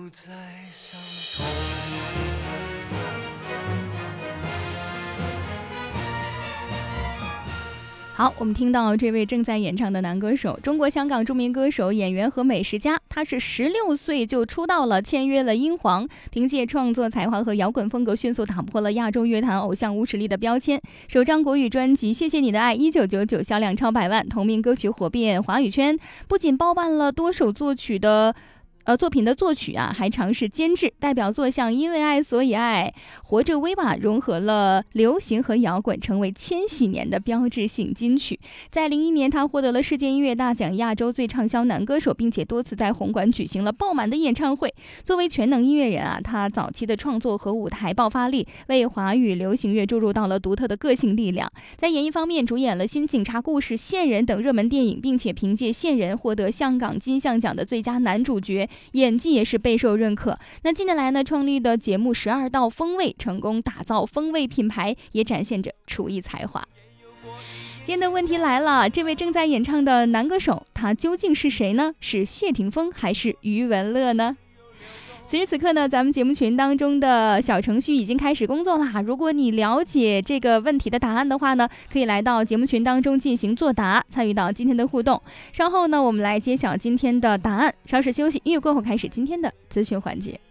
再相同。 好，我们听到这位正在演唱的男歌手，中国香港著名歌手、演员和美食家。他是16岁就出道了，签约了英皇，凭借创作才华和摇滚风格迅速打破了亚洲乐坛偶像无实力的标签。首张国语专辑《谢谢你的爱》1999销量超100万，同名歌曲火遍华语圈，不仅包办了多首作品的作曲啊，还尝试监制，代表作像《因为爱所以爱》、《活着威瓦》融合了流行和摇滚，成为千禧年的标志性金曲。在01年，他获得了世界音乐大奖亚洲最畅销男歌手，并且多次在红馆举行了爆满的演唱会。作为全能音乐人啊，他早期的创作和舞台爆发力，为华语流行乐注入到了独特的个性力量。在演艺方面，主演了《新警察故事》、《线人》等热门电影，并且凭借《线人》获得香港金像奖的最佳男主角。演技也是备受认可。那近年来呢，创立的节目12道风味，成功打造风味品牌，也展现着厨艺才华。今天的问题来了，这位正在演唱的男歌手，他究竟是谁呢？是谢霆锋还是余文乐呢？此时此刻呢，咱们节目群当中的小程序已经开始工作啦。如果你了解这个问题的答案的话呢，可以来到节目群当中进行作答，参与到今天的互动。稍后呢，我们来揭晓今天的答案。稍事休息，音乐过后开始今天的资讯环节。